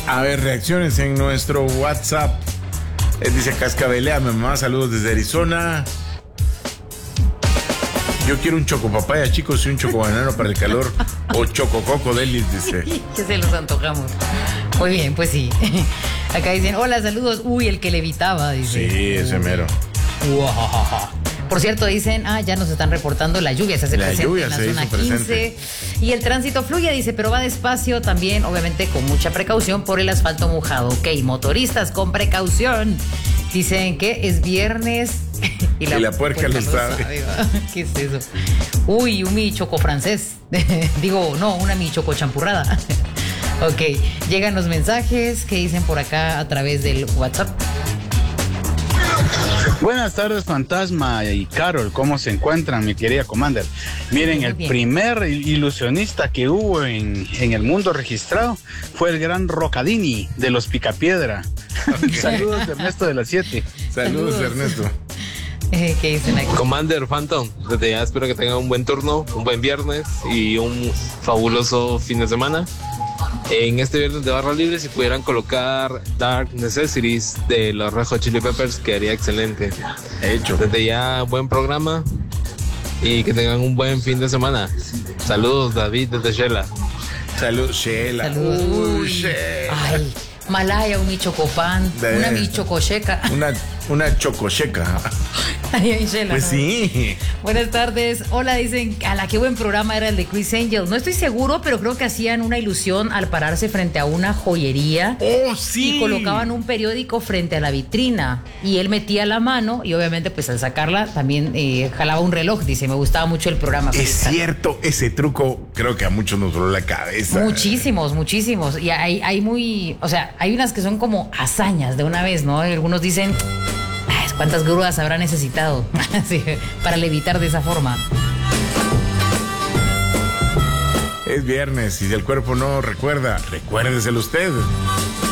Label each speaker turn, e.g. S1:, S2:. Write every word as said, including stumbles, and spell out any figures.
S1: A ver, reacciones en nuestro WhatsApp. Él dice, cascabelea, mamá, saludos desde Arizona. Yo quiero un chocopapaya, chicos, y un chocobanano para el calor. O chocococo delis, dice.
S2: Que se los antojamos. Muy bien, pues sí. Acá dicen, hola, saludos. Uy, el que levitaba, dice.
S1: Sí, ese mero.
S2: Wow. Por cierto, dicen, ah, ya nos están reportando la lluvia, se hace
S1: La
S2: presente
S1: lluvia
S2: en la
S1: se
S2: zona
S1: hizo
S2: quince.
S1: presente.
S2: Y el tránsito fluye, dice, pero va despacio también, obviamente con mucha precaución por el asfalto mojado. Ok, motoristas con precaución. Dicen que es viernes
S1: y la, y la puerca, puerca lo sabe. sabe
S2: ¿Qué es eso? Uy, un mi choco francés. Digo, no, una mi choco champurrada. Ok, llegan los mensajes que dicen por acá a través del WhatsApp.
S3: Buenas tardes, Fantasma y Carol, ¿cómo se encuentran, mi querida Commander? Miren, el primer ilusionista que hubo en, en el mundo registrado fue el gran Rocadini de los Picapiedra. Okay. Saludos, Ernesto de las siete.
S1: Saludos, Saludos. Ernesto.
S2: Eh, ¿Qué dicen aquí?
S4: Commander Phantom, desde ya espero que tengan un buen turno, un buen viernes y un fabuloso fin de semana. En este viernes de barra libre, si pudieran colocar Dark Necessities de los Red Hot Chili Peppers, quedaría excelente.
S1: Hecho.
S4: Desde ya, buen programa y que tengan un buen fin de semana. Saludos, David, desde Shela.
S1: Saludos, Shela.
S2: Saludos.
S1: Uy, Shela.
S2: Ay, Malaya, un michocopán, de... una michococheca.
S1: Una, una chococheca.
S2: Ay, ay, Shela,
S1: pues
S2: no.
S1: sí.
S2: Buenas tardes. Hola, dicen, a la qué buen programa era el de Chris Angel. No estoy seguro, pero creo que hacían una ilusión al pararse frente a una joyería.
S1: ¡Oh, sí!
S2: Y colocaban un periódico frente a la vitrina. Y él metía la mano y obviamente pues al sacarla también eh, jalaba un reloj. Dice, me gustaba mucho el programa.
S1: Es cierto, ese truco creo que a muchos nos voló la cabeza.
S2: Muchísimos, muchísimos. Y hay, hay muy, o sea, hay unas que son como hazañas de una vez, ¿no? Y algunos dicen... ¿Cuántas grúas habrá necesitado sí, para levitar de esa forma?
S1: Es viernes y si el cuerpo no recuerda, recuérdeselo usted.